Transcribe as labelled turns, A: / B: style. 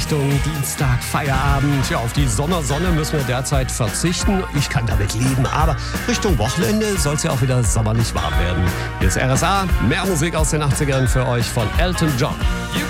A: Richtung Dienstag, Feierabend. Ja, auf die Sonne müssen wir derzeit verzichten. Ich kann damit leben, aber Richtung Wochenende soll es ja auch wieder sommerlich warm werden. Hier ist RSA, mehr Musik aus den 80ern für euch von Elton John.